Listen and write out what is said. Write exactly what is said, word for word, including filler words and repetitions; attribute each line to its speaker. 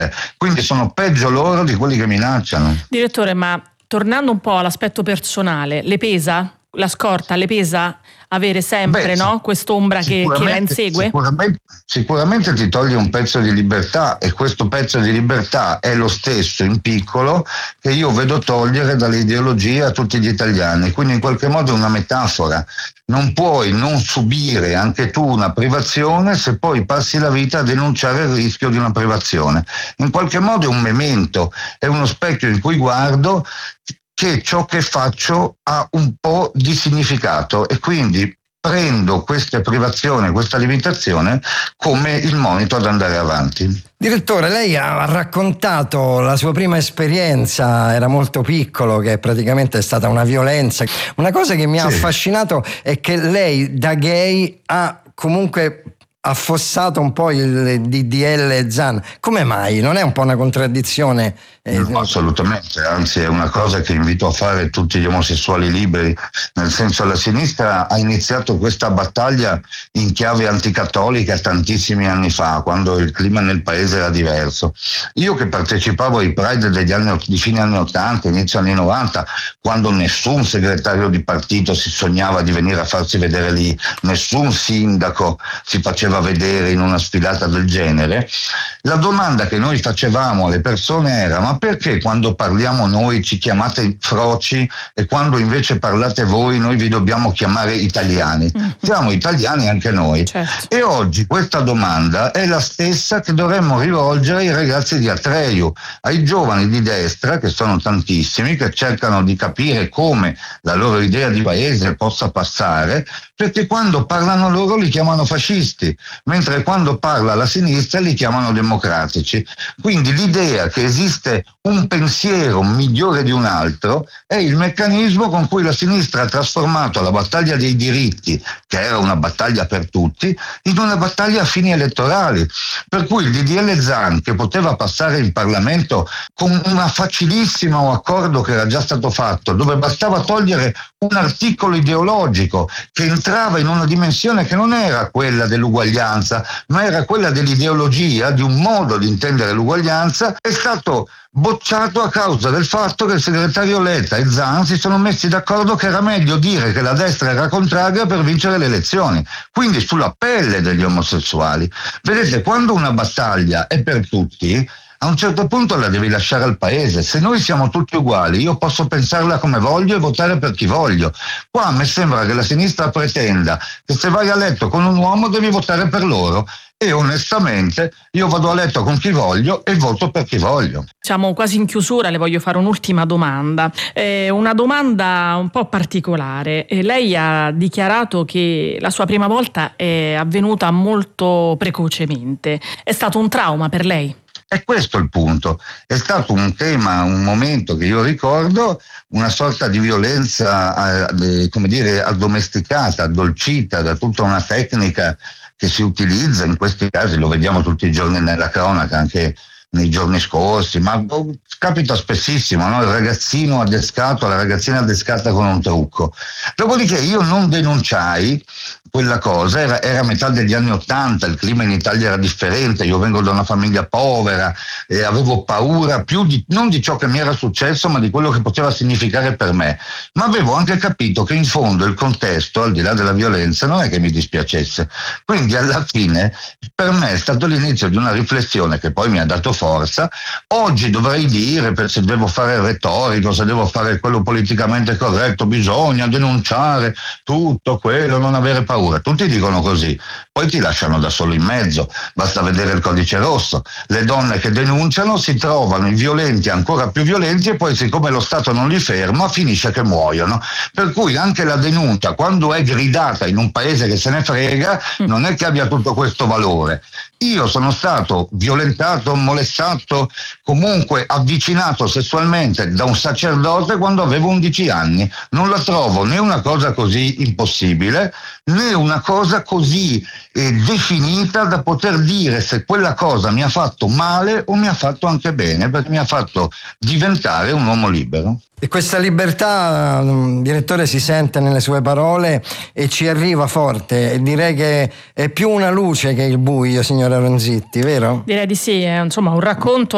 Speaker 1: Quindi sono peggio loro di quelli che minacciano.
Speaker 2: Direttore, ma tornando un po' all'aspetto personale, le pesa la scorta, le pesa avere sempre Beh, no? quest'ombra che, che la insegue?
Speaker 1: Sicuramente, sicuramente ti toglie un pezzo di libertà, e questo pezzo di libertà è lo stesso in piccolo che io vedo togliere dall'ideologia a tutti gli italiani, quindi in qualche modo è una metafora. Non puoi non subire anche tu una privazione se poi passi la vita a denunciare il rischio di una privazione. In qualche modo è un memento, è uno specchio in cui guardo che ciò che faccio ha un po' di significato, e quindi prendo queste privazioni, questa limitazione come il monito ad andare avanti.
Speaker 3: Direttore, lei ha raccontato la sua prima esperienza, era molto piccolo, che praticamente è stata una violenza. Una cosa che mi ha sì. affascinato è che lei da gay ha comunque affossato un po' il D D L Zan. Come mai? Non è un po' una contraddizione?
Speaker 1: No, assolutamente, anzi è una cosa che invito a fare tutti gli omosessuali liberi, nel senso la sinistra ha iniziato questa battaglia in chiave anticattolica tantissimi anni fa, quando il clima nel paese era diverso. Io che partecipavo ai Pride degli anni, di fine anni ottanta, inizio anni novanta, quando nessun segretario di partito si sognava di venire a farsi vedere lì, nessun sindaco si faceva vedere in una sfilata del genere, la domanda che noi facevamo alle persone era: ma perché quando parliamo noi ci chiamate froci e quando invece parlate voi noi vi dobbiamo chiamare italiani? Siamo italiani anche noi.
Speaker 2: Certo.
Speaker 1: E oggi questa domanda è la stessa che dovremmo rivolgere ai ragazzi di Atreju, ai giovani di destra, che sono tantissimi, che cercano di capire come la loro idea di paese possa passare, perché quando parlano loro li chiamano fascisti, mentre quando parla la sinistra li chiamano democratici. Quindi l'idea che esiste un pensiero migliore di un altro è il meccanismo con cui la sinistra ha trasformato la battaglia dei diritti, che era una battaglia per tutti, in una battaglia a fini elettorali. Per cui il D D L Zan, che poteva passare in Parlamento con un facilissimo accordo che era già stato fatto, dove bastava togliere un articolo ideologico che entrava in una dimensione che non era quella dell'uguaglianza, ma era quella dell'ideologia, di un modo di intendere l'uguaglianza, è stato bocciato a causa del fatto che il segretario Letta e Zan si sono messi d'accordo che era meglio dire che la destra era contraria per vincere le elezioni, quindi sulla pelle degli omosessuali. Vedete, quando una battaglia è per tutti, a un certo punto la devi lasciare al paese. Se noi siamo tutti uguali, io posso pensarla come voglio e votare per chi voglio. Qua a me sembra che la sinistra pretenda che se vai a letto con un uomo devi votare per loro, e onestamente io vado a letto con chi voglio e voto per chi voglio.
Speaker 2: Diciamo, quasi in chiusura le voglio fare un'ultima domanda, eh, una domanda un po' particolare. Eh, lei ha dichiarato che la sua prima volta è avvenuta molto precocemente. È stato un trauma per lei?
Speaker 1: E questo è il punto. È stato un tema, un momento che io ricordo, una sorta di violenza, eh, come dire, addomesticata, addolcita da tutta una tecnica che si utilizza in questi casi, lo vediamo tutti i giorni nella cronaca, anche nei giorni scorsi, ma capita spessissimo, no? Il ragazzino adescato, la ragazzina adescata con un trucco. Dopodiché io non denunciai quella cosa, era, era metà degli anni Ottanta, il clima in Italia era differente, io vengo da una famiglia povera e avevo paura più di, non di ciò che mi era successo, ma di quello che poteva significare per me. Ma avevo anche capito che in fondo il contesto, al di là della violenza, non è che mi dispiacesse. Quindi alla fine per me è stato l'inizio di una riflessione che poi mi ha dato forza. Oggi dovrei dire, per se devo fare il retorico, se devo fare quello politicamente corretto, bisogna denunciare tutto quello, non avere paura. Tutti dicono così, poi ti lasciano da solo in mezzo, basta vedere il codice rosso. Le donne che denunciano si trovano i violenti ancora più violenti e poi, siccome lo Stato non li ferma, finisce che muoiono. Per cui anche la denuncia, quando è gridata in un paese che se ne frega, non è che abbia tutto questo valore. Io sono stato violentato, molestato, comunque avvicinato sessualmente da un sacerdote quando avevo undici anni. Non la trovo né una cosa così impossibile, né una cosa così eh, definita da poter dire se quella cosa mi ha fatto male o mi ha fatto anche bene, perché mi ha fatto diventare un uomo libero.
Speaker 3: E questa libertà, direttore, si sente nelle sue parole e ci arriva forte, e direi che è più una luce che il buio, signora Ronzitti, vero?
Speaker 2: Direi di sì, è insomma un racconto